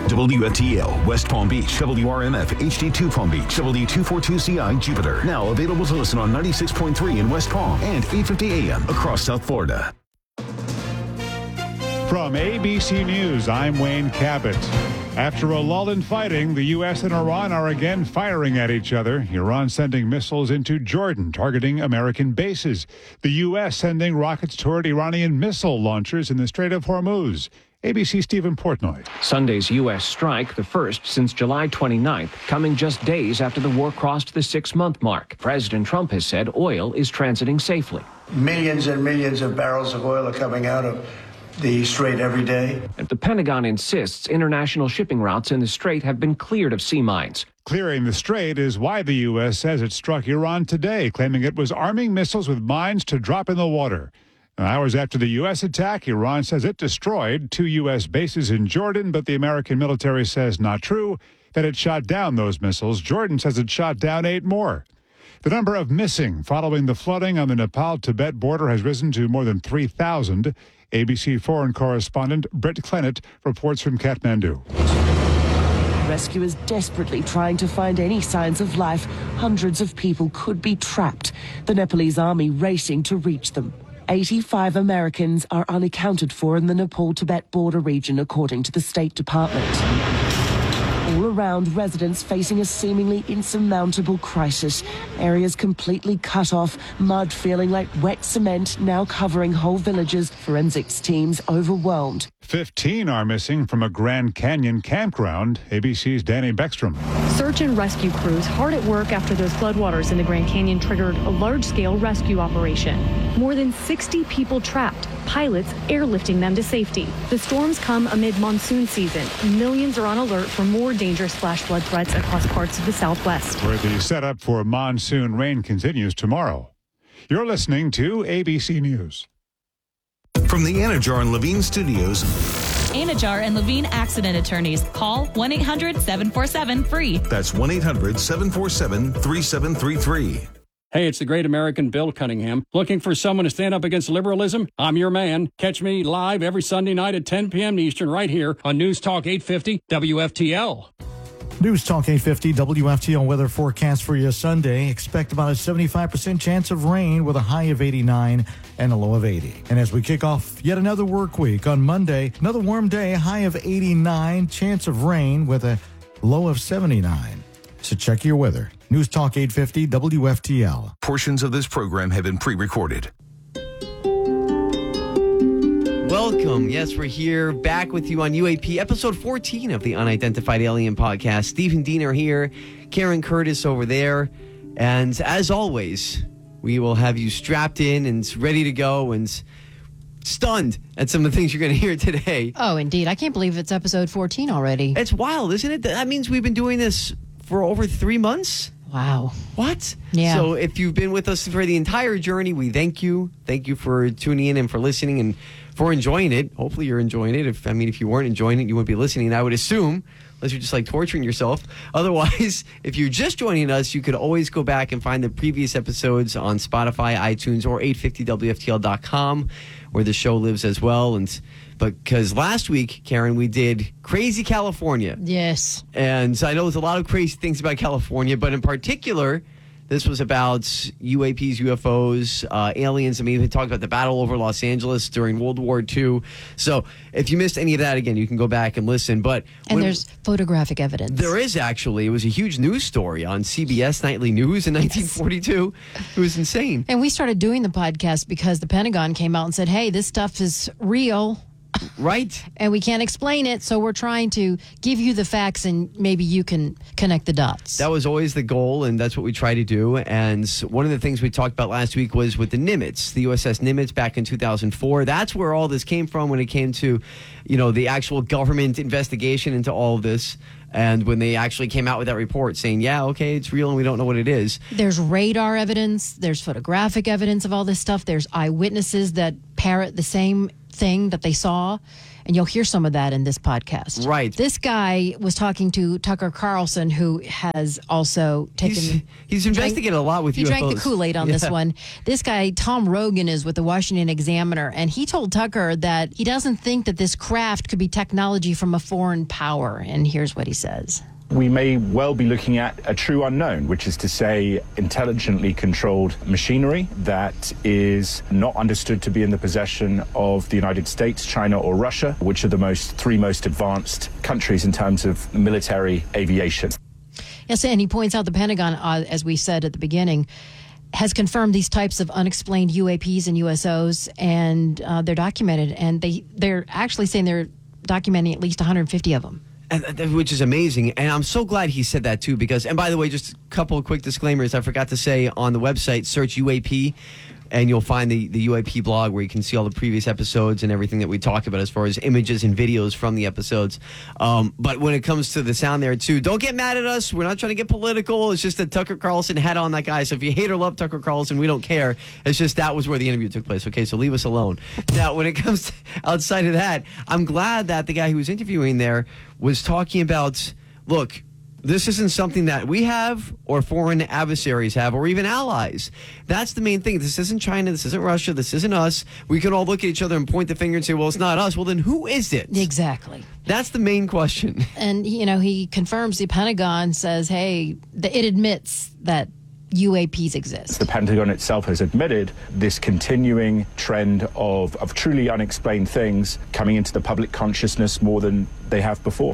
WFTL, West Palm Beach, WRMF, HD2 Palm Beach, W242CI, Jupiter. Now available to listen on 96.3 in West Palm and 850 AM across South Florida. From ABC News, I'm Wayne Cabot. After a lull in fighting, the U.S. and Iran are again firing at each other. Iran sending missiles into Jordan, targeting American bases. The U.S. sending rockets toward Iranian missile launchers in the Strait of Hormuz. ABC Stephen Portnoy. Sunday's U.S. strike, the first since July 29th, coming just days after the war crossed the 6-month mark. President Trump has said oil is transiting safely. Millions and millions of barrels of oil are coming out of the Strait every day. And the Pentagon insists international shipping routes in the Strait have been cleared of sea mines. Clearing the Strait is why the U.S. says it struck Iran today, claiming it was arming missiles with mines to drop in the water. Hours after the U.S. attack, Iran says it destroyed 2 U.S. bases in Jordan, but the American military says not true, that it shot down those missiles. Jordan says it shot down 8 more. The number of missing following the flooding on the Nepal-Tibet border has risen to more than 3,000. ABC foreign correspondent Britt Clennett reports from Kathmandu. Rescuers desperately trying to find any signs of life. Hundreds of people could be trapped. The Nepalese army racing to reach them. 85 Americans are unaccounted for in the Nepal-Tibet border region, according to the State Department. All around, residents facing a seemingly insurmountable crisis. Areas completely cut off, mud feeling like wet cement now covering whole villages. Forensics teams overwhelmed. 15 are missing from a Grand Canyon campground. ABC's Danny Beckstrom. Search and rescue crews hard at work after those floodwaters in the Grand Canyon triggered a large-scale rescue operation. More than 60 people trapped, pilots airlifting them to safety. The storms come amid monsoon season. Millions are on alert for more dangerous flash flood threats across parts of the Southwest. Where the setup for monsoon rain continues tomorrow. You're listening to ABC News. From the Anajar and Levine Studios. Anajar and Levine Accident Attorneys. Call 1-800-747-FREE. That's 1-800-747-3733. Hey, it's the great American Bill Cunningham. Looking for someone to stand up against liberalism? I'm your man. Catch me live every Sunday night at 10 p.m. Eastern right here on News Talk 850 WFTL. News Talk 850 WFTL weather forecast for you Sunday. Expect about a 75% chance of rain with a high of 89 and a low of 80. And as we kick off yet another work week on Monday, another warm day, high of 89, chance of rain with a low of 79. So check your weather. News Talk 850 WFTL. Portions of this program have been pre-recorded. Welcome. Yes, we're here back with you on UAP, episode 14 of the Unidentified Alien Podcast. Steve and Dean are here, Karen Curtis over there. And as always, we will have you strapped in and ready to go and stunned at some of the things you're going to hear today. Oh, indeed. I can't believe it's episode 14 already. It's wild, isn't it? That means we've been doing this for over 3 months. Wow. What? Yeah. So if you've been with us for the entire journey, we thank you. Thank you for tuning in and for listening and for enjoying it. Hopefully you're enjoying it. If you weren't enjoying it, you wouldn't be listening, I would assume, unless you're just like torturing yourself. Otherwise, if you're just joining us, you could always go back and find the previous episodes on Spotify, iTunes, or 850WFTL.com, where the show lives as well. Because last week, Karen, we did Crazy California. Yes. And I know there's a lot of crazy things about California, but in particular, this was about UAPs, UFOs, aliens. I mean, we talked about the battle over Los Angeles during World War II. So if you missed any of that, again, you can go back and listen. And there's photographic evidence. There is, actually. It was a huge news story on CBS Nightly News in 1942. It was insane. And we started doing the podcast because the Pentagon came out and said, hey, this stuff is real. Right. And we can't explain it, so we're trying to give you the facts and maybe you can connect the dots. That was always the goal, and that's what we try to do. And one of the things we talked about last week was with the Nimitz, the USS Nimitz back in 2004. That's where all this came from when it came to, the actual government investigation into all of this. And when they actually came out with that report saying, yeah, okay, it's real and we don't know what it is. There's radar evidence. There's photographic evidence of all this stuff. There's eyewitnesses that parrot the same thing that they saw. And you'll hear some of that in this podcast. Right. This guy was talking to Tucker Carlson, who has also taken... He's investigated a lot with UFOs. He drank the Kool-Aid on this one. This guy, Tom Rogan, is with the Washington Examiner, and he told Tucker that he doesn't think that this craft could be technology from a foreign power. And here's what he says. We may well be looking at a true unknown, which is to say intelligently controlled machinery that is not understood to be in the possession of the United States, China, or Russia, which are the three most advanced countries in terms of military aviation. Yes, and he points out the Pentagon, as we said at the beginning, has confirmed these types of unexplained UAPs and USOs, and they're documented. And they're actually saying they're documenting at least 150 of them. Which is amazing. And I'm so glad he said that, too, because, and by the way, just a couple of quick disclaimers I forgot to say on the website, search UAP, and you'll find the UAP blog where you can see all the previous episodes and everything that we talk about as far as images and videos from the episodes. But when it comes to the sound there, too, don't get mad at us. We're not trying to get political. It's just that Tucker Carlson had on that guy. So if you hate or love Tucker Carlson, we don't care. It's just that was where the interview took place. Okay, so leave us alone. Now, when it comes to outside of that, I'm glad that the guy who was interviewing there was talking about, look, this isn't something that we have or foreign adversaries have or even allies. That's the main thing. This isn't China. This isn't Russia. This isn't us. We can all look at each other and point the finger and say, well, it's not us. Well, then who is it? Exactly. That's the main question. And, he confirms the Pentagon says, hey, it admits that UAPs exist. The Pentagon itself has admitted this continuing trend of truly unexplained things coming into the public consciousness more than they have before.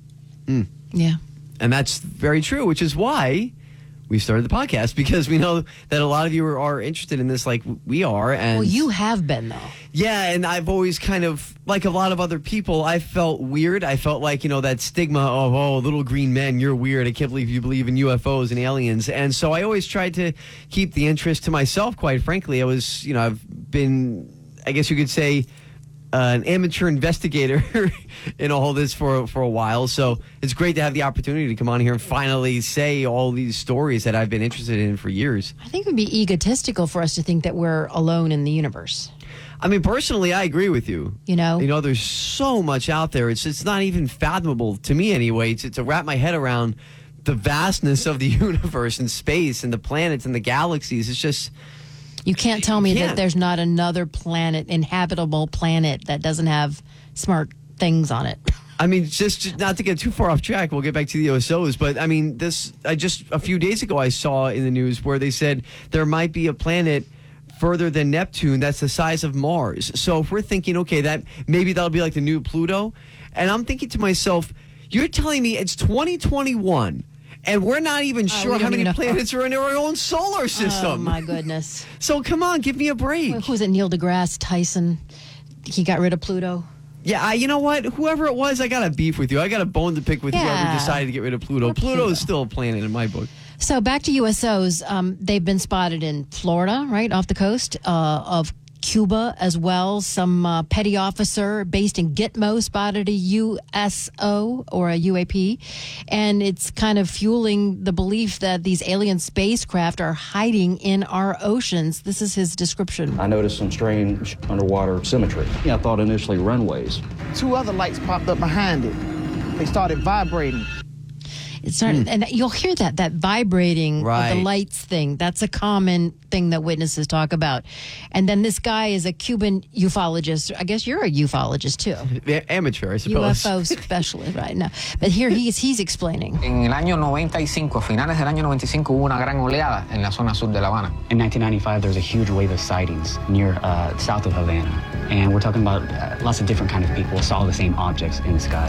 Yeah. And that's very true, which is why we started the podcast, because we know that a lot of you are interested in this like we are. And well, you have been, though. Yeah, and I've always kind of, like a lot of other people, I felt weird. I felt like, that stigma of, oh, little green men, you're weird. I can't believe you believe in UFOs and aliens. And so I always tried to keep the interest to myself, quite frankly. I've been, I guess you could say, an amateur investigator in all this for a while. So it's great to have the opportunity to come on here and finally say all these stories that I've been interested in for years. I think it would be egotistical for us to think that we're alone in the universe. I mean, personally, I agree with you. There's so much out there. It's not even fathomable to me anyway. To wrap my head around the vastness of the universe and space and the planets and the galaxies. It's just... You can't tell me that there's not another inhabitable planet that doesn't have smart things on it. I mean, just not to get too far off track, we'll get back to the USOs, but I mean, a few days ago I saw in the news where they said there might be a planet further than Neptune that's the size of Mars. So if we're thinking, okay, that maybe that'll be like the new Pluto, and I'm thinking to myself, you're telling me it's 2021 and we're not even sure how many planets are in our own solar system. Oh, my goodness. So come on, give me a break. Who was it, Neil deGrasse Tyson? He got rid of Pluto? Yeah, you know what? Whoever it was, I got a beef with you. I got a bone to pick with whoever decided to get rid of Pluto. Pluto is still a planet in my book. So back to USOs. They've been spotted in Florida, right, off the coast of Cuba as well. Some petty officer based in Gitmo spotted a USO or a UAP. And it's kind of fueling the belief that these alien spacecraft are hiding in our oceans. This is his description. I noticed some strange underwater symmetry. I thought initially runways. 2 other lights popped up behind it. They started vibrating. It started, and you'll hear that vibrating of the lights thing. That's a common thing that witnesses talk about. And then this guy is a Cuban ufologist. I guess you're a ufologist too. Amateur, I suppose. UFO specialist, right? No, but here he's explaining. En el año 95, finales del año 95, hubo una gran oleada en la zona sur de La Habana. In 1995, there was a huge wave of sightings near south of Havana, and we're talking about lots of different kind of people saw the same objects in the sky.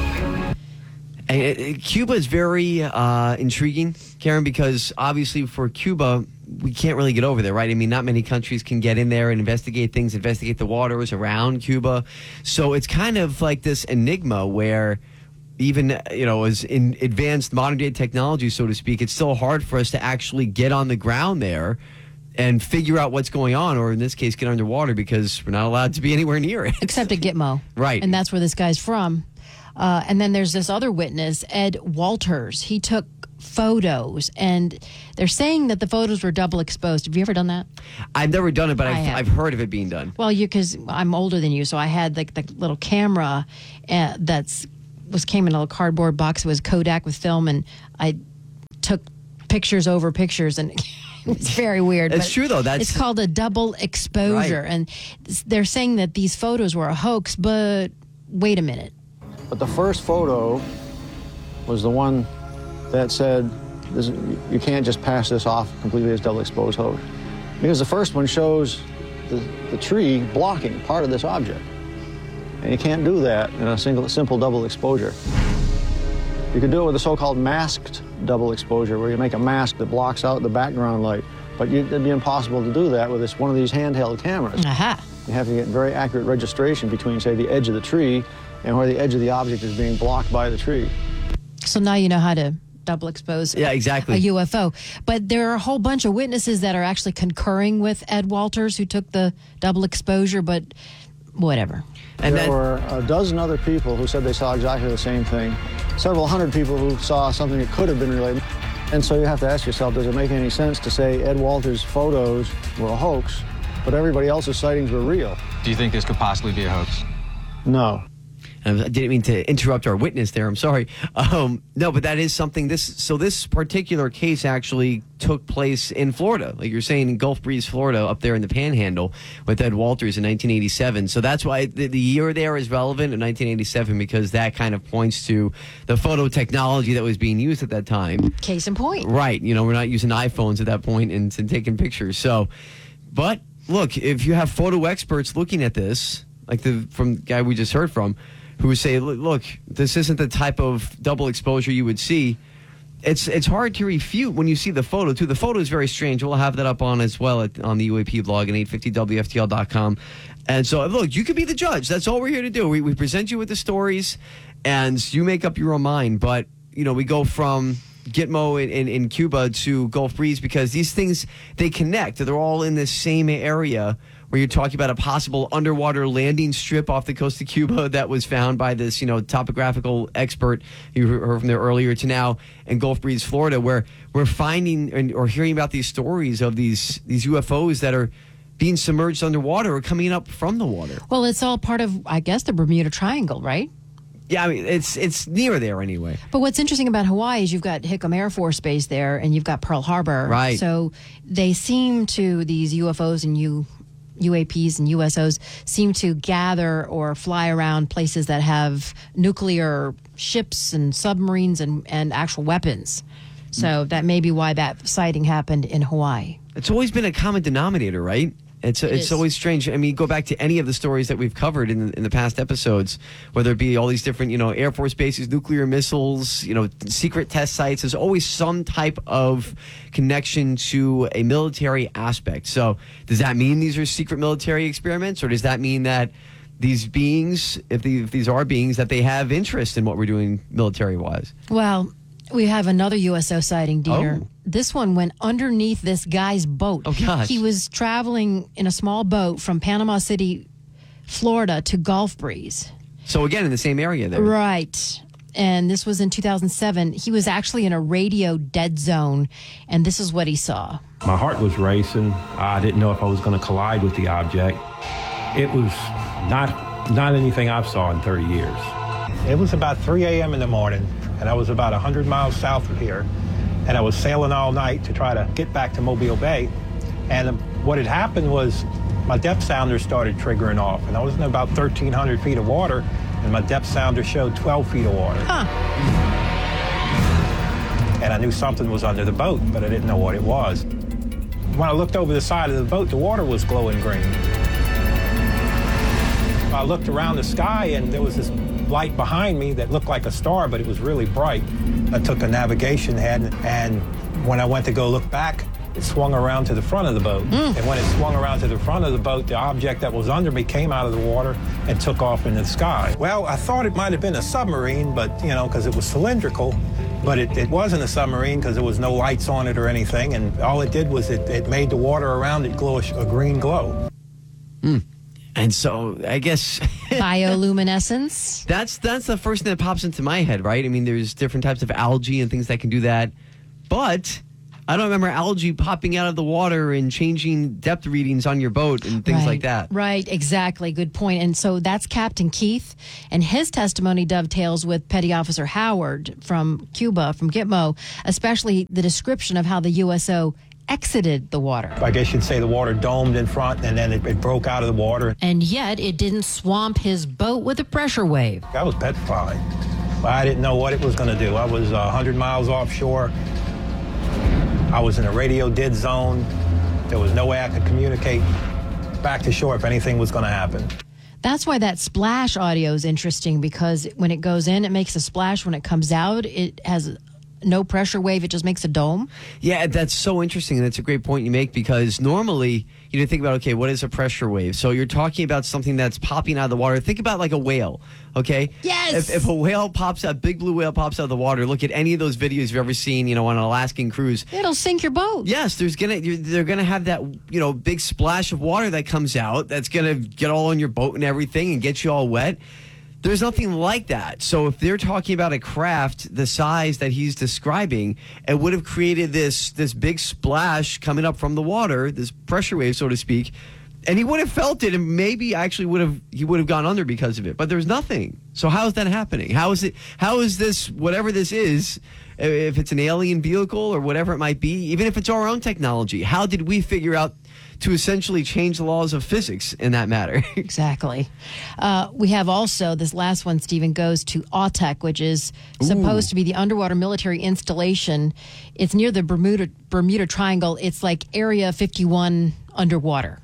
Cuba is very intriguing, Karen, because obviously for Cuba, we can't really get over there, right? I mean, not many countries can get in there and investigate things, investigate the waters around Cuba. So it's kind of like this enigma where even, as in advanced modern day technology, so to speak, it's still hard for us to actually get on the ground there and figure out what's going on, or in this case, get underwater because we're not allowed to be anywhere near it. Except at Gitmo. Right. And that's where this guy's from. And then there's this other witness, Ed Walters. He took photos, and they're saying that the photos were double exposed. Have you ever done that? I've never done it, but have. I've heard of it being done. Well, because I'm older than you, so I had like the little camera came in a little cardboard box. It was Kodak with film, and I took pictures over pictures, and it was very weird. It's true, though. It's called a double exposure, Right. and they're saying that these photos were a hoax. But wait a minute. But the first photo was the one that said, you can't just pass this off completely as double exposed hoax. Because the first one shows the tree blocking part of this object. And you can't do that in a simple double exposure. You can do it with a so-called masked double exposure, where you make a mask that blocks out the background light. But it'd be impossible to do that with one of these handheld cameras. Aha. You have to get very accurate registration between, say, the edge of the tree and where the edge of the object is being blocked by the tree. So now you know how to double expose Yeah, exactly. a UFO. But there are a whole bunch of witnesses that are actually concurring with Ed Walters, who took the double exposure, but whatever. And there were a dozen other people who said they saw exactly the same thing. Several hundred people who saw something that could have been related. And so you have to ask yourself, does it make any sense to say Ed Walters' photos were a hoax, but everybody else's sightings were real? Do you think this could possibly be a hoax? No. I didn't mean to interrupt our witness there. I'm sorry. No, but that is something. This particular case actually took place in Florida, like you're saying, in Gulf Breeze, Florida, up there in the Panhandle with Ed Walters in 1987. So that's why the year there is relevant in 1987, because that kind of points to the photo technology that was being used at that time. Case in point. Right. You know, we're not using iPhones at that point and taking pictures. So, but look, if you have photo experts looking at this, like from the guy we just heard from, who would say, look, this isn't the type of double exposure you would see. It's hard to refute when you see the photo, too. The photo is very strange. We'll have that up on as well on the UAP blog at 850WFTL.com. And so, look, you can be the judge. That's all we're here to do. We present you with the stories, and you make up your own mind. But, you know, we go from Gitmo in Cuba to Gulf Breeze because these things, they connect. They're all in this same area, where you're talking about a possible underwater landing strip off the coast of Cuba that was found by this, topographical expert you heard from there earlier, to now in Gulf Breeze, Florida, where we're finding or hearing about these stories of these UFOs that are being submerged underwater or coming up from the water. Well, it's all part of, I guess, the Bermuda Triangle, right? Yeah, I mean, it's near there anyway. But what's interesting about Hawaii is you've got Hickam Air Force Base there, and you've got Pearl Harbor. Right. So they seem to, these UFOs and UAPs and USOs seem to gather or fly around places that have nuclear ships and submarines and actual weapons. So that may be why that sighting happened in Hawaii. It's always been a common denominator, right? It's always strange. I mean, go back to any of the stories that we've covered in the past episodes, whether it be all these different, Air Force bases, nuclear missiles, secret test sites. There's always some type of connection to a military aspect. So does that mean these are secret military experiments, or does that mean that these beings, if these are beings, that they have interest in what we're doing military-wise? Well, we have another USO sighting, Dieter. Oh. This one went underneath this guy's boat. Oh, gosh. He was traveling in a small boat from Panama City, Florida to Gulf Breeze. So again, in the same area there. Right. And this was in 2007. He was actually in a radio dead zone, and this is what he saw. My heart was racing. I didn't know if I was going to collide with the object. It was not anything I've saw in 30 years. It was about 3 a.m. in the morning, and I was about 100 miles south of here. And I was sailing all night to try to get back to Mobile Bay. And what had happened was my depth sounder started triggering off. And I was in about 1,300 feet of water, and my depth sounder showed 12 feet of water. Huh. And I knew something was under the boat, but I didn't know what it was. When I looked over the side of the boat, the water was glowing green. I looked around the sky, and there was this light behind me that looked like a star, but it was really bright. I took a navigation head, and when I went to go look back, it swung around to the front of the boat. And when it swung around to the front of the boat, the object that was under me came out of the water and took off into the sky. Well, I thought it might have been a submarine, but, because it was cylindrical. But it wasn't a submarine because there was no lights on it or anything, and all it did was it made the water around it glow a green glow. And so, I guess... Bioluminescence? That's the first thing that pops into my head, right? I mean, there's different types of algae and things that can do that. but I don't remember algae popping out of the water and changing depth readings on your boat and things like that. Right, exactly. Good point. And so that's Captain Keith, and his testimony dovetails with Petty Officer Howard from Cuba, from Gitmo, especially the description of how the USO exited the water. I guess you'd say the water domed in front, and then it broke out of the water. And yet it didn't swamp his boat with a pressure wave. I was petrified. I didn't know what it was going to do. I was 100 miles offshore. I was in a radio dead zone. There was no way I could communicate back to shore if anything was going to happen. That's why that splash audio is interesting, because when it goes in, it makes a splash. When it comes out, it has no pressure wave. It just makes a dome. Yeah, that's so interesting. And that's a great point you make, because normally you think about, okay, what is a pressure wave? So you're talking about something that's popping out of the water. Think about like a whale, okay? Yes! If a whale pops out, big blue whale pops out of the water, look at any of those videos you've ever seen, on an Alaskan cruise. It'll sink your boat. Yes, they're going to have that, big splash of water that comes out that's going to get all on your boat and everything and get you all wet. There's nothing like that. So if they're talking about a craft the size that he's describing, it would have created this big splash coming up from the water, this pressure wave, so to speak, and he would have felt it, and maybe actually he would have gone under because of it. But there's nothing. So how is that happening? How is this, whatever this is, if it's an alien vehicle or whatever it might be, even if it's our own technology, how did we figure out to essentially change the laws of physics in that matter? Exactly. We have also, this last one, Stephen, goes to AUTEC, which is supposed to be the underwater military installation. It's near the Bermuda Triangle. It's like Area 51 underwater.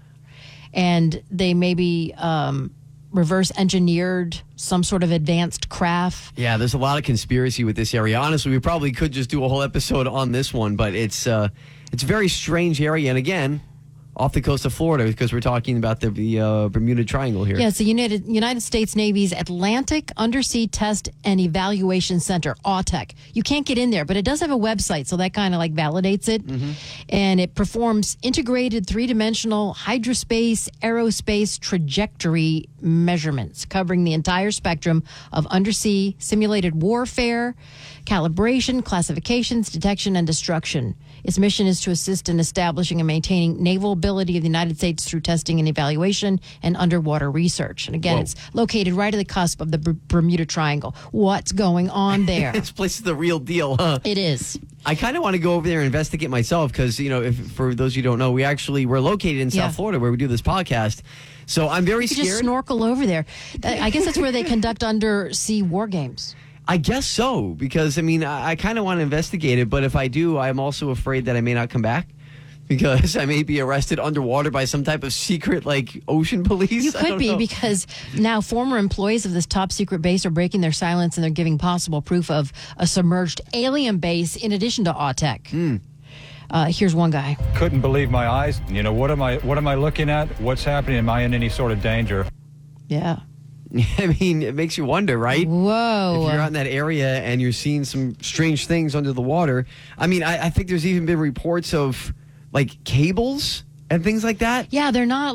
And they maybe reverse engineered some sort of advanced craft. Yeah, there's a lot of conspiracy with this area. Honestly, we probably could just do a whole episode on this one, but it's a very strange area. And again, off the coast of Florida, because we're talking about the Bermuda Triangle here. Yeah, it's the United States Navy's Atlantic Undersea Test and Evaluation Center, AUTEC. You can't get in there, but it does have a website, so that kind of like validates it. Mm-hmm. And it performs integrated three-dimensional hydrospace, aerospace trajectory measurements, covering the entire spectrum of undersea simulated warfare, calibration, classifications, detection, and destruction. Its mission is to assist in establishing and maintaining naval ability of the United States through testing and evaluation and underwater research. And again, It's located right at the cusp of the Bermuda Triangle. What's going on there? This place is the real deal, huh? It is. I kind of want to go over there and investigate myself because, if for those who don't know, we're located in South Florida where we do this podcast. So I'm very scared. Just snorkel over there. I guess that's where they conduct undersea war games. I guess so, because, I kind of want to investigate it, but if I do, I'm also afraid that I may not come back because I may be arrested underwater by some type of secret, ocean police. You could be, because now former employees of this top secret base are breaking their silence and they're giving possible proof of a submerged alien base in addition to AUTEC. Here's one guy. Couldn't believe my eyes. What am I looking at? What's happening? Am I in any sort of danger? Yeah. It makes you wonder, right? Whoa. If you're out in that area and you're seeing some strange things under the water. I think there's even been reports of, cables and things like that. Yeah, they're not,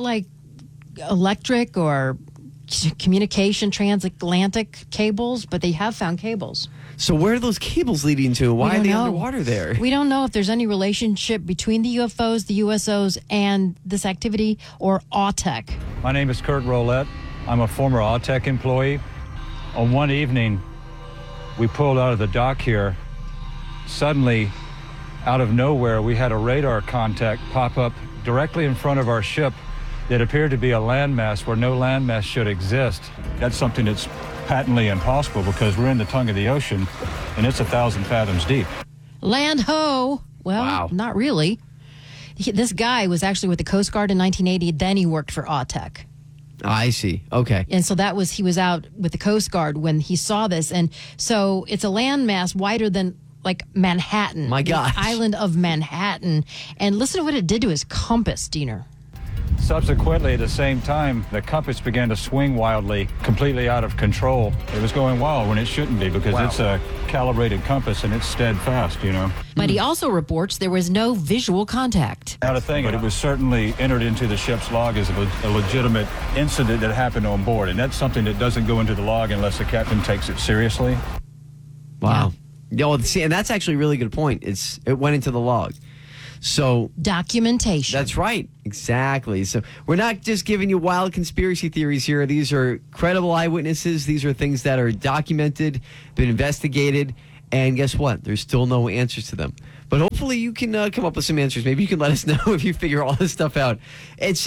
electric or communication transatlantic cables, but they have found cables. So where are those cables leading to? Why are they underwater there? We don't know if there's any relationship between the UFOs, the USOs, and this activity, or AUTEC. My name is Kurt Roulette. I'm a former AUTEC employee. On one evening, we pulled out of the dock here. Suddenly, out of nowhere, we had a radar contact pop up directly in front of our ship that appeared to be a landmass where no landmass should exist. That's something that's patently impossible because we're in the tongue of the ocean and it's 1,000 fathoms deep. Land ho! Well, Not really. This guy was actually with the Coast Guard in 1980. Then he worked for AUTEC. I see. Okay. And so he was out with the Coast Guard when he saw this. And so it's a landmass wider than Manhattan. My gosh. The island of Manhattan. And listen to what it did to his compass, Diener. Subsequently, at the same time, the compass began to swing wildly, completely out of control. It was going wild when it shouldn't be because it's a calibrated compass and it's steadfast, But he also reports there was no visual contact. Not a thing, but it was certainly entered into the ship's log as a legitimate incident that happened on board. And that's something that doesn't go into the log unless the captain takes it seriously. Wow. See, and that's actually a really good point. It went into the log. So documentation. That's right. Exactly. So we're not just giving you wild conspiracy theories here. These are credible eyewitnesses. These are things that are documented, been investigated, and guess what? There's still no answers to them. But hopefully you can come up with some answers. Maybe you can let us know if you figure all this stuff out. It's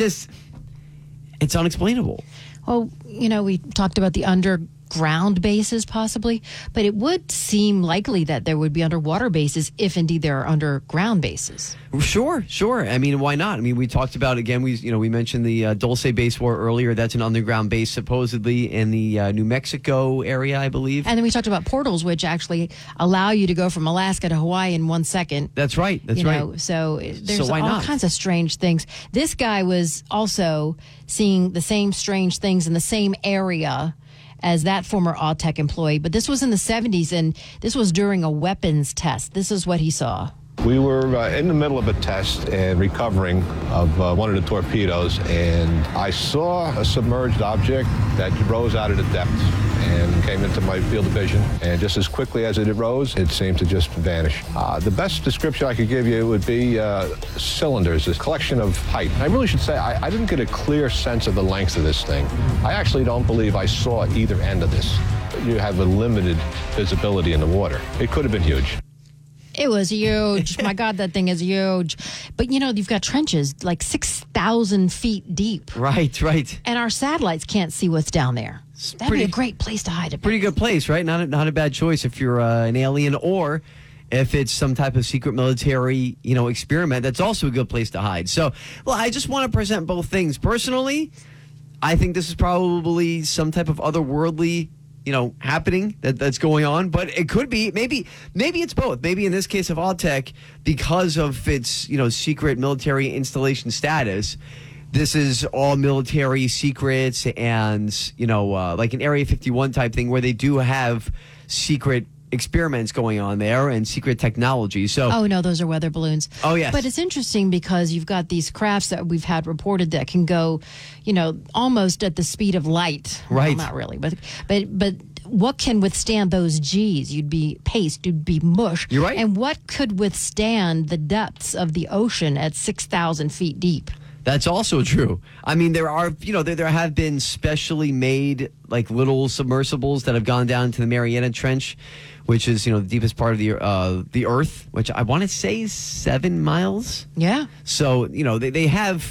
unexplainable. Well, we talked about the underground bases possibly, but it would seem likely that there would be underwater bases if indeed there are underground bases. Sure. I mean, why not? I mean, we talked about, again, we mentioned the Dulce Base War earlier. That's an underground base supposedly in the New Mexico area, I believe. And then we talked about portals, which actually allow you to go from Alaska to Hawaii in 1 second. That's right. So there's why all not? kinds of strange things. This guy was also seeing the same strange things in the same area as that former Autech employee. But this was in the 70s, and this was during a weapons test. This is what he saw. We were in the middle of a test and recovering of one of the torpedoes, and I saw a submerged object that rose out of the depths and came into my field of vision. And just as quickly as it rose, it seemed to just vanish. The best description I could give you would be cylinders, this collection of height. I really should say I didn't get a clear sense of the length of this thing. I actually don't believe I saw either end of this. You have a limited visibility in the water. It could have been huge. It was huge. My God, that thing is huge. But, you've got trenches like 6,000 feet deep. Right. And our satellites can't see what's down there. That'd be a great place to hide it. Pretty good place, right? Not a bad choice if you're an alien, or if it's some type of secret military, experiment. That's also a good place to hide. So, I just want to present both things. Personally, I think this is probably some type of otherworldly happening that's going on, but it could be maybe it's both. Maybe in this case of Autech, because of its secret military installation status, this is all military secrets and like an Area 51 type thing where they do have secret experiments going on there and secret technology. So no, those are weather balloons. Oh yes. But it's interesting because you've got these crafts that we've had reported that can go, almost at the speed of light. Right. Well, not really, but what can withstand those G's? You'd be paste, you'd be mush. You're right. And what could withstand the depths of the ocean at 6,000 feet deep? That's also true. I mean, there are, there have been specially made like little submersibles that have gone down to the Mariana Trench, which is, the deepest part of the Earth, which I want to say is 7 miles. Yeah. So, we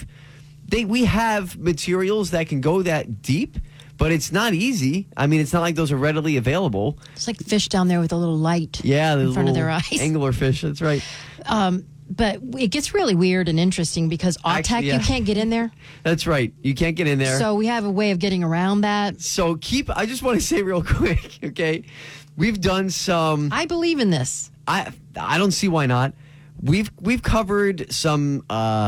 have materials that can go that deep, but it's not easy. I mean, it's not like those are readily available. It's like fish down there with a little light in front of their eyes. Anglerfish, that's right. But it gets really weird and interesting because Autech, you can't get in there. That's right. You can't get in there. So we have a way of getting around that. So I just want to say real quick, okay? We've done some... I believe in this. I don't see why not. We've covered some,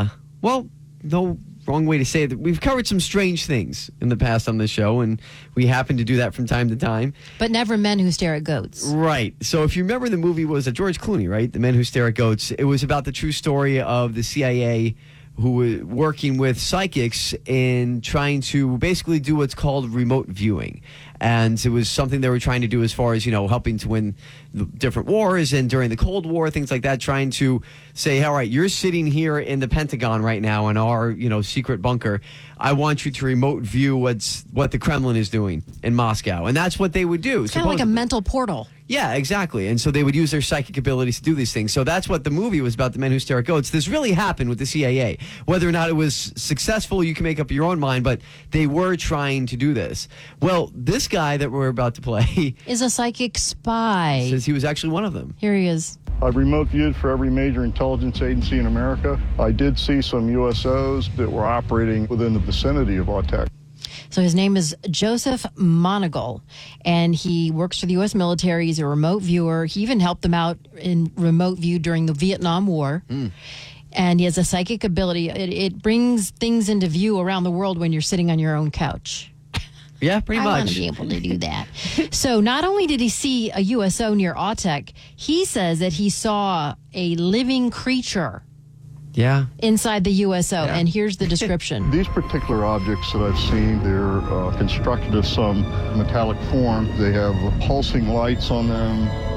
no wrong way to say it. We've covered some strange things in the past on this show, and we happen to do that from time to time. But never Men Who Stare at Goats. Right. So if you remember, the movie was George Clooney, right? The Men Who Stare at Goats. It was about the true story of the CIA who were working with psychics in trying to basically do what's called remote viewing. And it was something they were trying to do as far as, helping to win the different wars and during the Cold War, things like that, trying to say, all right, you're sitting here in the Pentagon right now in our, secret bunker. I want you to remote view what the Kremlin is doing in Moscow. And that's what they would do. It's kind of like a mental portal. Yeah, exactly. And so they would use their psychic abilities to do these things. So that's what the movie was about, The Men Who Stare at Goats. This really happened with the CIA. Whether or not it was successful, you can make up your own mind, but they were trying to do this. Well, this guy that we're about to play is a psychic spy. Says he was actually one of them. Here he is. I remote viewed for every major intelligence agency in America. I did see some USOs that were operating within the vicinity of Autech. So his name is Joseph Monagle, and he works for the U.S. military. He's a remote viewer. He even helped them out in remote view during the Vietnam War. And he has a psychic ability. It brings things into view around the world when you're sitting on your own couch. Yeah, pretty much. I want to be able to do that. So not only did he see a USO near Autech, he says that he saw a living creature inside the USO. Yeah. And here's the description. These particular objects that I've seen, they're constructed of some metallic form. They have pulsing lights on them.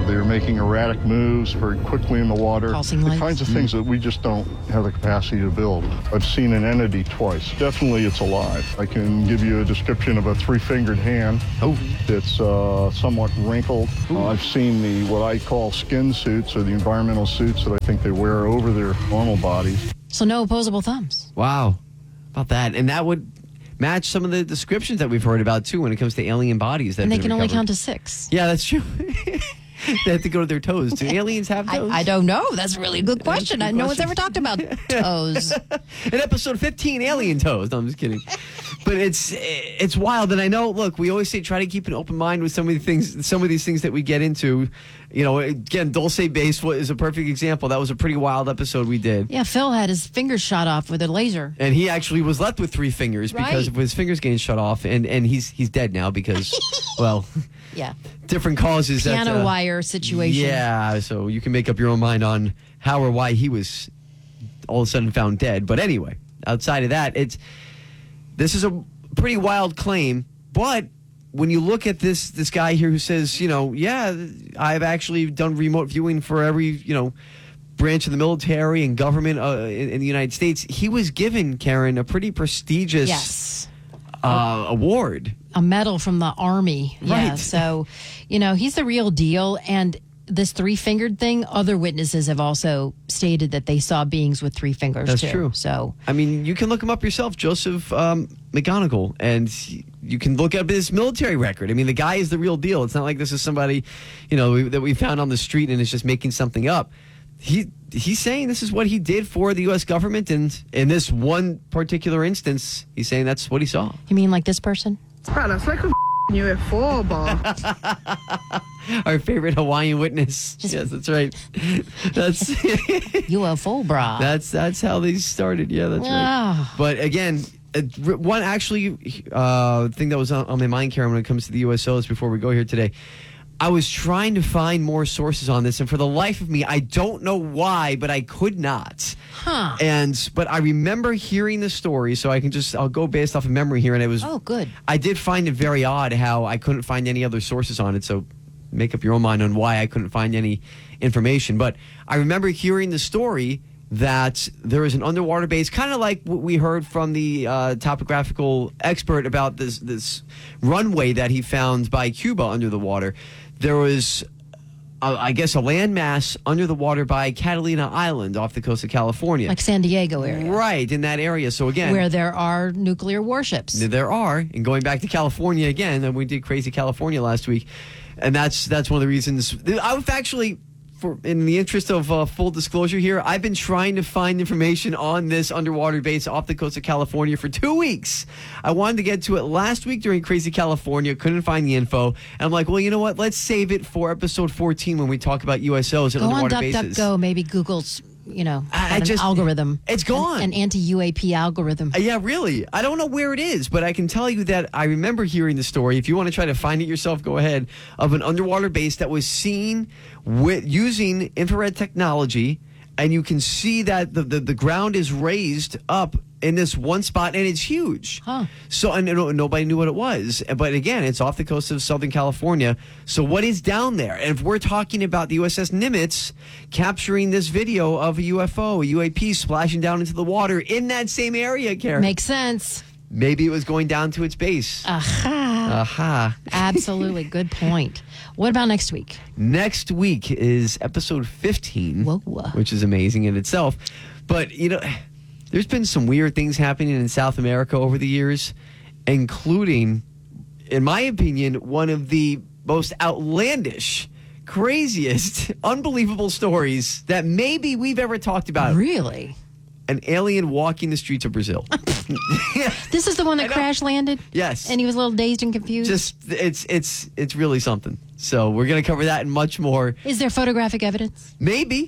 They were making erratic moves very quickly in the water. Pulsing the lights. kinds of things that we just don't have the capacity to build. I've seen an entity twice. Definitely it's alive. I can give you a description of a three-fingered hand. It's somewhat wrinkled. I've seen what I call skin suits, or the environmental suits that I think they wear over their normal bodies. So no opposable thumbs. Wow. About that. And that would match some of the descriptions that we've heard about, too, when it comes to alien bodies. And they can only count to 6. Yeah, that's true. They have to go to their toes. Do aliens have toes? I don't know. That's a really good question. No one's ever talked about toes. In episode 15, alien toes. No, I'm just kidding. But it's wild. And I know, look, we always say try to keep an open mind with some of these things that we get into. You know, again, Dulce Base is a perfect example. That was a pretty wild episode we did. Yeah, Phil had his fingers shot off with a laser. And he actually was left with 3 fingers because of his fingers getting shut off. And he's dead now because, well... Yeah. Different causes. Piano wire situation. Yeah, so you can make up your own mind on how or why he was all of a sudden found dead. But anyway, outside of that, this is a pretty wild claim. But when you look at this guy here who says, I've actually done remote viewing for every, branch of the military and government in the United States, he was given, Karen, a pretty prestigious award. A medal from the Army. Right. Yeah, so, he's the real deal. And this 3-fingered thing, other witnesses have also stated that they saw beings with 3 fingers, That's too. true. So, I mean, you can look him up yourself, Joseph McGonigal, and you can look up his military record. I mean, the guy is the real deal. It's not like this is somebody, that we found on the street and is just making something up. He's saying this is what he did for the U.S. government, and in this one particular instance, he's saying that's what he saw. You mean like this person? Bro, that's like a UFO, bro. Our favorite Hawaiian witness. Yes, that's right. That's UFO, bra. That's how they started. Yeah, that's right. But again, one actually thing that was on my mind, Karen, when it comes to the USOs before we go here today, I was trying to find more sources on this, and for the life of me, I don't know why, but I could not. Huh. But I remember hearing the story, so I'll go based off of memory here, and it was... Oh, good. I did find it very odd how I couldn't find any other sources on it, so make up your own mind on why I couldn't find any information. But I remember hearing the story that there is an underwater base, kind of like what we heard from the topographical expert about this runway that he found by Cuba under the water. There was, I guess, a landmass under the water by Catalina Island off the coast of California. Like San Diego area. Right, in that area. So again... Where there are nuclear warships. There are. And going back to California again, and we did Crazy California last week, and that's one of the reasons... I've actually... in the interest of full disclosure here, I've been trying to find information on this underwater base off the coast of California for 2 weeks. I wanted to get to it last week during Crazy California, couldn't find the info. And I'm like, well, you know what? Let's save it for episode 14 when we talk about USOs and underwater bases. Go on DuckDuckGo, maybe Google's, an algorithm. It's gone. An anti-UAP algorithm. Yeah, really. I don't know where it is, but I can tell you that I remember hearing the story. If you want to try to find it yourself, go ahead. Of an underwater base that was seen using infrared technology, and you can see that the ground is raised up in this one spot, and it's huge. Huh. So, and nobody knew what it was. But again, it's off the coast of Southern California. So what is down there? And if we're talking about the USS Nimitz capturing this video of a UFO, a UAP splashing down into the water in that same area, Karen. Makes sense. Maybe it was going down to its base. Aha. Absolutely. Good point. What about next week? Next week is episode 15, which is amazing in itself. But, there's been some weird things happening in South America over the years, including, in my opinion, one of the most outlandish, craziest, unbelievable stories that maybe we've ever talked about. Really? An alien walking the streets of Brazil. This is the one that crash landed? Yes. And he was a little dazed and confused? It's really something. So we're going to cover that and much more. Is there photographic evidence? Maybe.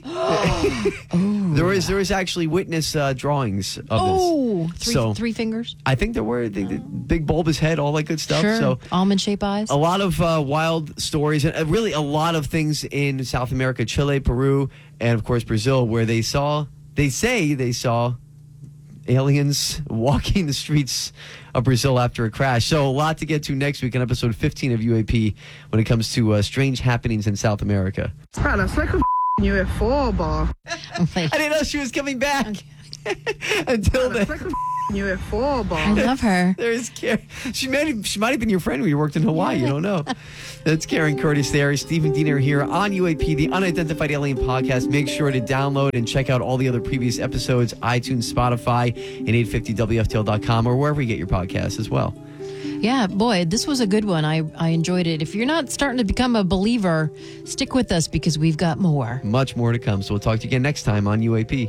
There is actually witness drawings of this. Three fingers? I think there were. The big bulbous head, all that good stuff. Sure. So almond-shaped eyes. A lot of wild stories, and really a lot of things in South America, Chile, Peru, and of course Brazil, where they say they saw aliens walking the streets of Brazil after a crash. So a lot to get to next week in episode 15 of UAP when it comes to strange happenings in South America. Bro, that's like a UFO, bro. I didn't know she was coming back until then. That's like a UFO, bro. I love her. There's Karen. She might have been your friend when you worked in Hawaii. You don't know. That's Karen Curtis there. Stephen Diener here on UAP, the Unidentified Alien Podcast. Make sure to download and check out all the other previous episodes, iTunes, Spotify, and 850WFTL.com, or wherever you get your podcasts as well. Yeah, boy, this was a good one. I enjoyed it. If you're not starting to become a believer, stick with us because we've got more. Much more to come. So we'll talk to you again next time on UAP.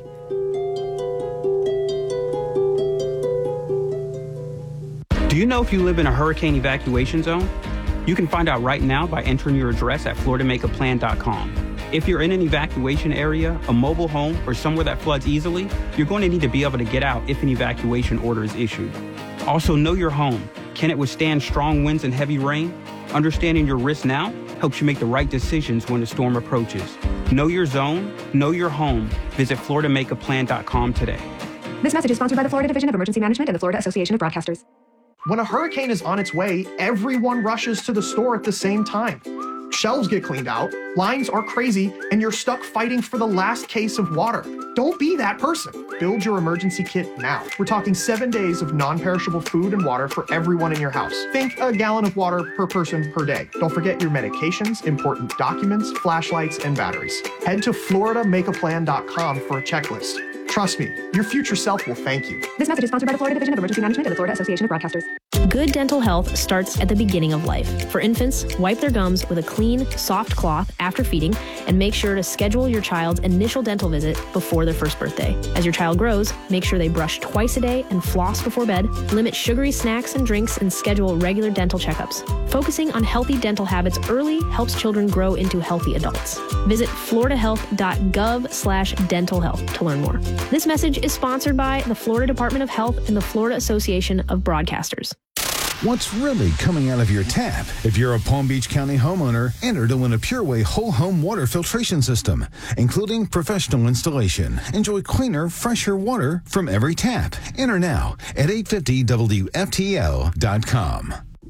Do you know if you live in a hurricane evacuation zone? You can find out right now by entering your address at FloridaMakeAPlan.com. If you're in an evacuation area, a mobile home, or somewhere that floods easily, you're going to need to be able to get out if an evacuation order is issued. Also, know your home. Can it withstand strong winds and heavy rain? Understanding your risk now helps you make the right decisions when a storm approaches. Know your zone, know your home. Visit FloridaMakeAPlan.com today. This message is sponsored by the Florida Division of Emergency Management and the Florida Association of Broadcasters. When a hurricane is on its way, everyone rushes to the store at the same time. Shelves get cleaned out, lines are crazy, and you're stuck fighting for the last case of water. Don't be that person. Build your emergency kit now. We're talking 7 days of non-perishable food and water for everyone in your house. Think a gallon of water per person per day. Don't forget your medications, important documents, flashlights, and batteries. Head to FloridaMakeAPlan.com for a checklist. Trust me, your future self will thank you. This message is sponsored by the Florida Division of Emergency Management and the Florida Association of Broadcasters. Good dental health starts at the beginning of life. For infants, wipe their gums with a clean, soft cloth after feeding, and make sure to schedule your child's initial dental visit before their first birthday. As your child grows, make sure they brush twice a day and floss before bed, limit sugary snacks and drinks, and schedule regular dental checkups. Focusing on healthy dental habits early helps children grow into healthy adults. Visit floridahealth.gov/dental health to learn more. This message is sponsored by the Florida Department of Health and the Florida Association of Broadcasters. What's really coming out of your tap? If you're a Palm Beach County homeowner, enter to win a PureWay whole home water filtration system, including professional installation. Enjoy cleaner, fresher water from every tap. Enter now at 850WFTL.com.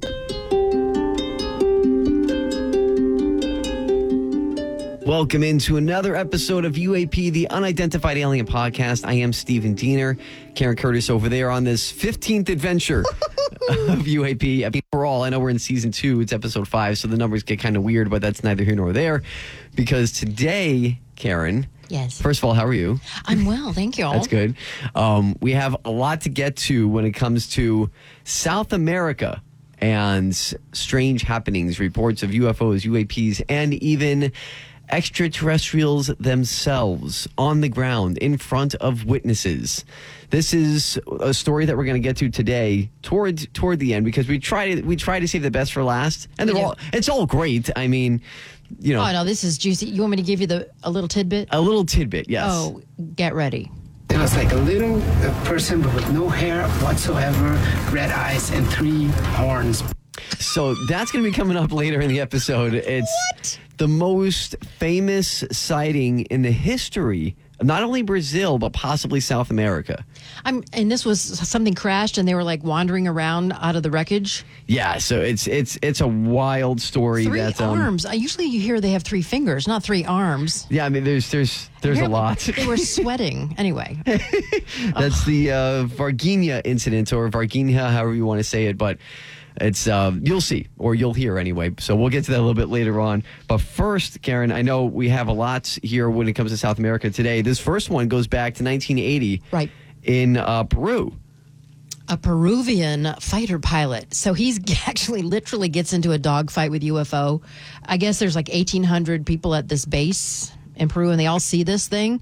Welcome into another episode of UAP, the Unidentified Alien Podcast. I am Stephen Diener. Karen Curtis over there on this 15th adventure of UAP. I mean, overall, I know we're in season 2. It's episode 5, so the numbers get kind of weird, but that's neither here nor there. Because today, Karen... Yes. First of all, how are you? I'm well, thank you. That's good. We have a lot to get to when it comes to South America and strange happenings, reports of UFOs, UAPs, and even extraterrestrials themselves on the ground in front of witnesses. This is a story that we're going to get to today toward the end because we try to save the best for last, and it's all great. I mean, you know. Oh no, this is juicy. You want me to give you a little tidbit? A little tidbit, yes. Oh, get ready. It was like a little person but with no hair whatsoever, red eyes, and 3 horns. So that's going to be coming up later in the episode. It's the most famous sighting in the history of not only Brazil, but possibly South America. And this was something crashed and they were like wandering around out of the wreckage? Yeah, so it's a wild story. 3 arms. Usually you hear they have 3 fingers, not 3 arms. Yeah, I mean, there's a lot. They were sweating. Anyway. That's the Varginha incident, or Varginha, however you want to say it, but it's you'll see, or you'll hear anyway. So we'll get to that a little bit later on. But first, Karen, I know we have a lot here when it comes to South America today. This first one goes back to 1980. Right. In Peru. A Peruvian fighter pilot. So he's actually literally gets into a dogfight with UFO. I guess there's like 1,800 people at this base in Peru, and they all see this thing.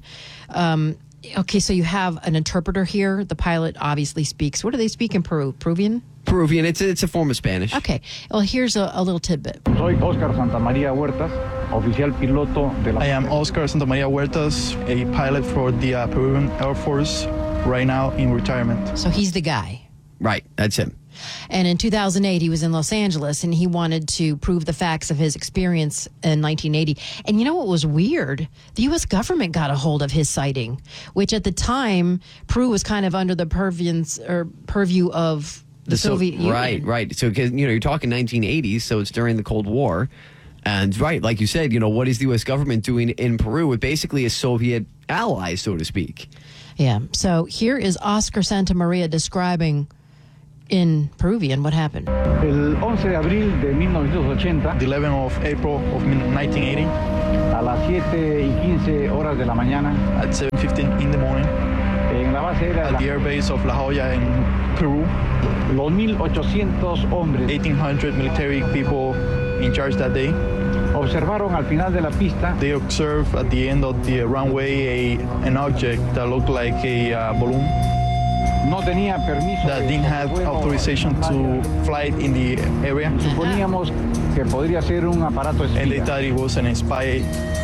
Okay, so you have an interpreter here. The pilot obviously speaks. What do they speak in Peru? Peruvian? Peruvian. It's a form of Spanish. Okay. Well, here's a little tidbit. Soy Oscar Santamaria Huertas, oficial piloto de la... I am Oscar Santamaria Huertas, a pilot for the Peruvian Air Force, right now in retirement. So he's the guy. Right, that's him. And in 2008, he was in Los Angeles, and he wanted to prove the facts of his experience in 1980. And you know what was weird? The U.S. government got a hold of his sighting, which at the time, Peru was kind of under the purview of the Soviet Union. Right. So, because you're talking 1980s, so it's during the Cold War. And like you said, what is the U.S. government doing in Peru with basically a Soviet ally, so to speak? Yeah. So here is Oscar Santamaria describing in Peruvian what happened. El 11 de abril de 1980, The 11th of April of 1980, a las 7:15 horas de la mañana, at 7:15 in the morning, en la base aérea at the airbase of La Joya in Peru, 2,800 hombres 1,800 military people in charge that day. Observaron al final de la pista. They observed at the end of the runway an object that looked like a balloon. No tenía permiso. That didn't have authorization to fly in the area. Suponíamos que podría ser un aparato espía. And they thought it was an spy.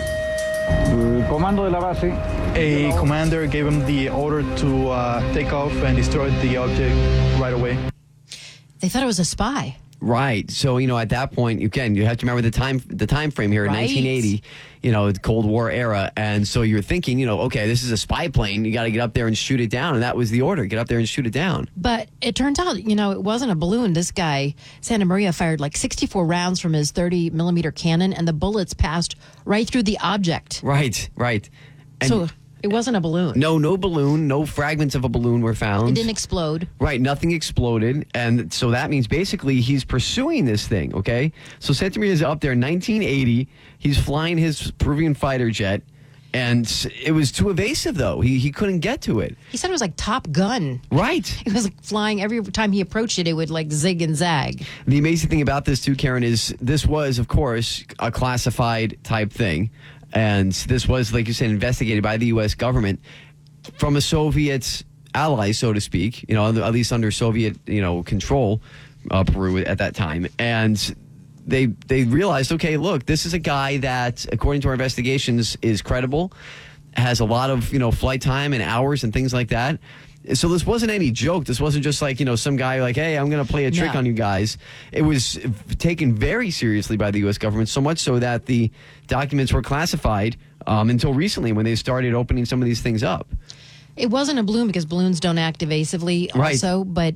El comando de la base. A commander gave him the order to take off and destroy the object right away. They thought it was a spy. Right. So, at that point, again, you have to remember the time frame here in 1980, the Cold War era. And so you're thinking, okay, this is a spy plane. You got to get up there and shoot it down. And that was the order. Get up there and shoot it down. But it turns out, it wasn't a balloon. This guy, Santamaria, fired like 64 rounds from his 30-millimeter cannon, and the bullets passed right through the object. Right. And so it wasn't a balloon. No balloon. No fragments of a balloon were found. It didn't explode. Right, nothing exploded. And so that means basically he's pursuing this thing, okay? So Santamaria is up there in 1980. He's flying his Peruvian fighter jet. And it was too evasive, though. He couldn't get to it. He said it was like Top Gun. Right. It was like flying. Every time he approached it, it would like zig and zag. The amazing thing about this, too, Karen, is this was, of course, a classified type thing. And this was, like you said, investigated by the U.S. government from a Soviet ally, so to speak, at least under Soviet, control, Peru at that time. And they realized, okay, look, this is a guy that, according to our investigations, is credible, has a lot of, flight time and hours and things like that. So this wasn't any joke. This wasn't just like, some guy like, hey, I'm going to play a trick on you guys. It was taken very seriously by the U.S. government, so much so that the documents were classified until recently when they started opening some of these things up. It wasn't a balloon because balloons don't act evasively also, but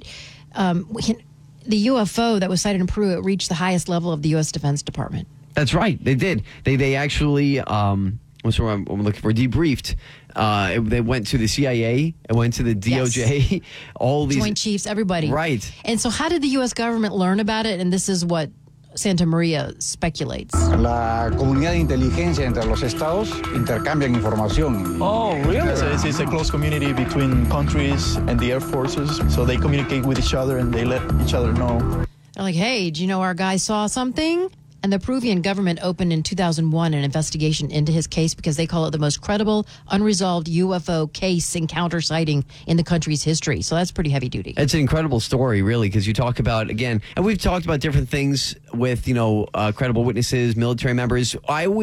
the UFO that was sighted in Peru, it reached the highest level of the U.S. Defense Department. That's right. They did. They actually... what's what I'm looking for? Debriefed. They went to the CIA. It went to the DOJ. Yes. All these Joint Chiefs, everybody. Right. And so, how did the U.S. government learn about it? And this is what Santamaria speculates. La comunidad de inteligencia entre los estados intercambian información. Oh, really? So it's a close community between countries and the air forces. So they communicate with each other and they let each other know. They're like, hey, do you know our guy saw something? And the Peruvian government opened in 2001 an investigation into his case because they call it the most credible, unresolved UFO case encounter sighting in the country's history. So that's pretty heavy duty. It's an incredible story, really, because you talk about, again, and we've talked about different things with, credible witnesses, military members.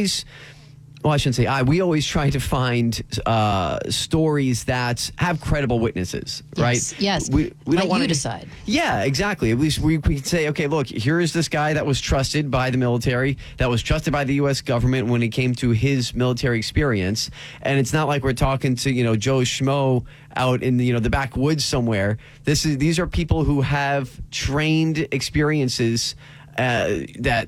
I shouldn't say we always try to find stories that have credible witnesses, right? Yes. We don't want to decide. Yeah, exactly. At least we can say, okay, look, here is this guy that was trusted by the military, that was trusted by the U.S. government when it came to his military experience. And it's not like we're talking to, Joe Schmo out in the backwoods somewhere. These are people who have trained experiences that,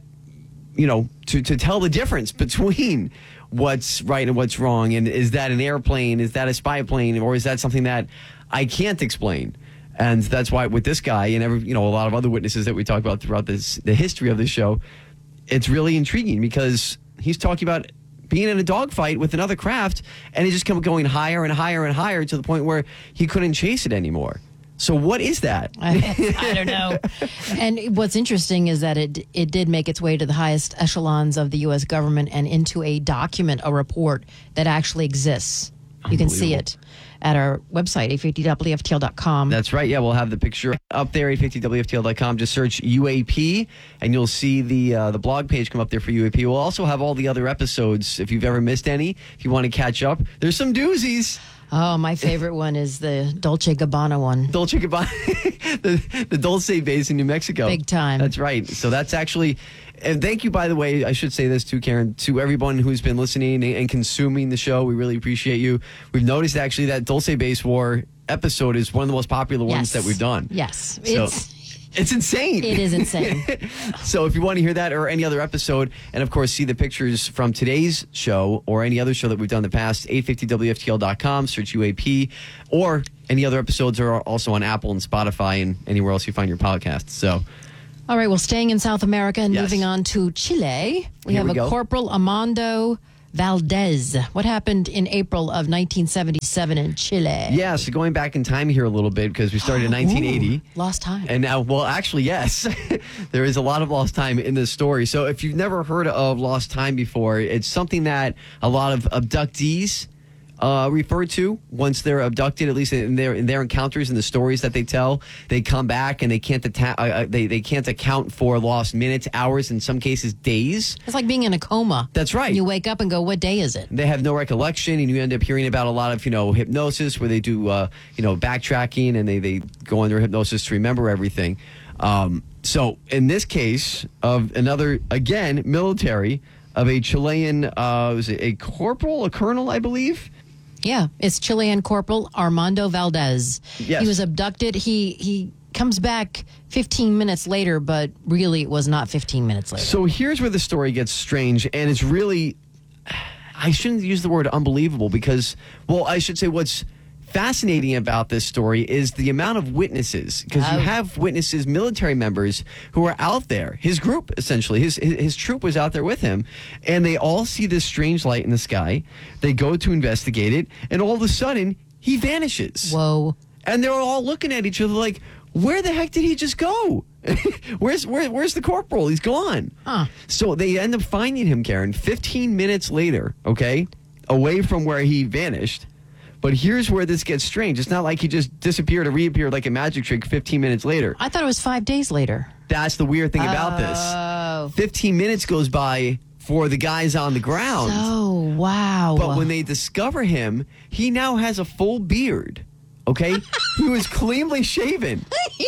to tell the difference between what's right and what's wrong, and is that an airplane, is that a spy plane, or is that something that I can't explain? And that's why with this guy and a lot of other witnesses that we talk about throughout the history of this show, it's really intriguing because he's talking about being in a dogfight with another craft, and it just kept going higher and higher and higher to the point where he couldn't chase it anymore. So what is that? I don't know. And what's interesting is that it did make its way to the highest echelons of the U.S. government and into a document, a report that actually exists. You can see it at our website, 850WFTL.com. That's right. Yeah, we'll have the picture up there, 850WFTL.com. Just search UAP, and you'll see the blog page come up there for UAP. We'll also have all the other episodes if you've ever missed any. If you want to catch up, there's some doozies. Oh, my favorite one is the Dolce Gabbana one. Dolce Gabbana, the Dulce base in New Mexico. Big time. That's right. So that's actually, and thank you, by the way, I should say this too, Karen, to everyone who's been listening and consuming the show. We really appreciate you. We've noticed actually that Dulce Base War episode is one of the most popular ones that we've done. Yes. So, it's insane. It is insane. So if you want to hear that or any other episode, and of course see the pictures from today's show or any other show that we've done in the past, 850WFTL.com, search UAP, or any other episodes are also on Apple and Spotify and anywhere else you find your podcasts. So, all right, well, staying in South America and Yes. moving on to Chile, we Here have we a go. Corporal Armando Valdez. What happened in April of 1977 in Chile? yeah, so going back in time here a little bit because we started in 1980. Ooh, lost time. And now, well, actually, yes, there is a lot of lost time in this story. So if you've never heard of lost time before, it's something that a lot of abductees refer to once they're abducted, at least in their encounters and the stories that they tell. They come back and they can't they can't account for lost minutes, hours, in some cases days. It's like being in a coma. That's right. You wake up and go, what day is it? They have no recollection, and you end up hearing about a lot of, hypnosis where they do, backtracking, and they go under hypnosis to remember everything. So in this case of another, again, military, of a Chilean, was it a corporal, a colonel, I believe? Yeah, it's Chilean Corporal Armando Valdez. Yes. He was abducted. He comes back 15 minutes later, but really it was not 15 minutes later. So here's where the story gets strange, and it's really, I shouldn't use the word unbelievable because, well, I should say what's fascinating about this story is the amount of witnesses, because you have witnesses, military members who are out there. His group, essentially, his troop was out there with him, and they all see this strange light in the sky. They go to investigate it, and all of a sudden, he vanishes. Whoa. And they're all looking at each other like, where the heck did he just go? Where's the corporal? He's gone. Huh. So they end up finding him, Karen, 15 minutes later, okay, away from where he vanished. But here's where this gets strange. It's not like he just disappeared or reappeared like a magic trick 15 minutes later. I thought it was 5 days later. That's the weird thing about this. 15 minutes goes by for the guys on the ground. Oh, wow. But when they discover him, he now has a full beard, okay? He was cleanly shaven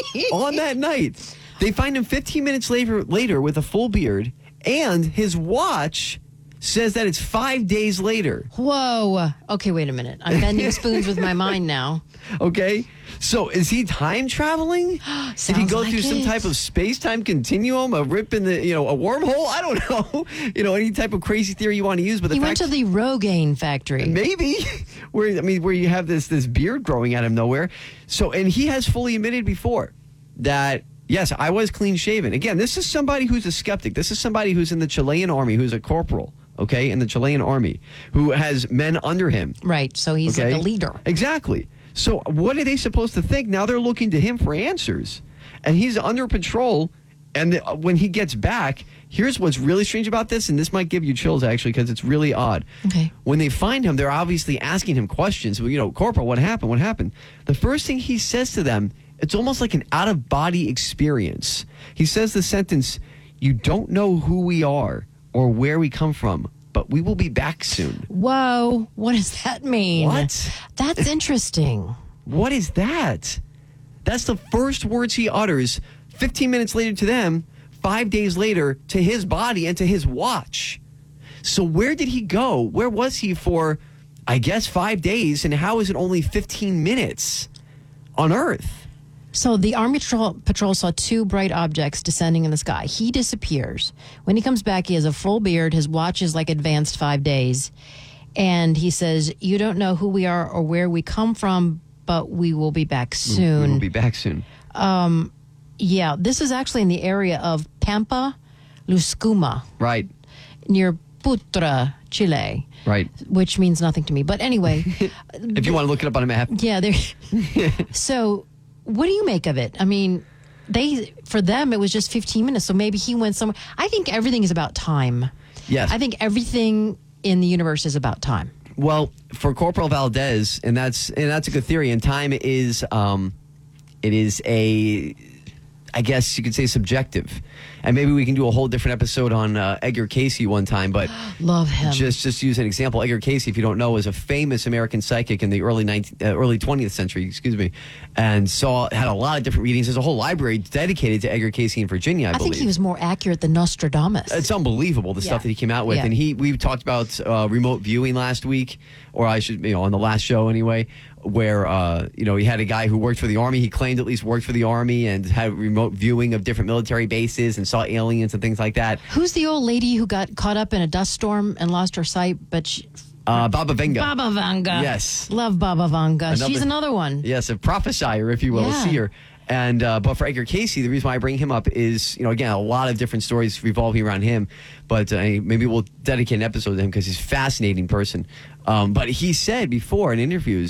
on that night. They find him 15 minutes later with a full beard, and his watch says that it's 5 days later. Whoa. Okay, wait a minute. I'm bending spoons with my mind now. Okay? So is he time traveling? Did he go through some type of space-time continuum, a rip in the, a wormhole? I don't know. Any type of crazy theory you want to use. But He went to the Rogaine factory. Maybe. where you have this beard growing out of nowhere. So, and he has fully admitted before that, yes, I was clean shaven. Again, this is somebody who's a skeptic. This is somebody who's in the Chilean army, who's a corporal. Okay, in the Chilean army, who has men under him. Right, so he's like a leader. Exactly. So what are they supposed to think? Now they're looking to him for answers. And he's under patrol, and when he gets back, here's what's really strange about this, and this might give you chills, actually, because it's really odd. Okay. When they find him, they're obviously asking him questions. Well, Corporal, what happened? What happened? The first thing he says to them, it's almost like an out-of-body experience. He says the sentence, "You don't know who we are or where we come from, but we will be back soon." Whoa, what does that mean? What? That's interesting. What is that? That's the first words he utters 15 minutes later to them, 5 days later to his body and to his watch. So where did he go? Where was he for, I guess, 5 days? And how is it only 15 minutes on Earth? So the Army patrol saw two bright objects descending in the sky. He disappears. When he comes back, he has a full beard. His watch is like advanced 5 days. And he says, "You don't know who we are or where we come from, but we will be back soon." We will be back soon. Yeah, this is actually in the area of Pampa, Luscuma. Right. Near Putra, Chile. Right. Which means nothing to me. But anyway. If you want to look it up on a map. Yeah. So what do you make of it? I mean, for them, it was just 15 minutes. So maybe he went somewhere. I think everything is about time. Yes. I think everything in the universe is about time. Well, for Corporal Valdez, and that's a good theory. And time is, it is I guess you could say, subjective. And maybe we can do a whole different episode on Edgar Cayce one time. But love him. Just use an example. Edgar Cayce, if you don't know, was a famous American psychic in the early 20th century, and had a lot of different readings. There's a whole library dedicated to Edgar Cayce in Virginia, I believe. I think he was more accurate than Nostradamus. It's unbelievable, the stuff that he came out with. Yeah. And we talked about remote viewing last week, or I should, on the last show anyway, where, he had a guy who worked for the Army. He claimed at least worked for the Army and had remote viewing of different military bases and saw aliens and things like that. Who's the old lady who got caught up in a dust storm and lost her sight, but Baba Vanga. Baba Vanga. Yes. Love Baba Vanga. She's another one. Yes, a prophesier, if you will, a seer. And but for Edgar Cayce, the reason why I bring him up is, again, a lot of different stories revolving around him. But maybe we'll dedicate an episode to him because he's a fascinating person. But he said before in interviews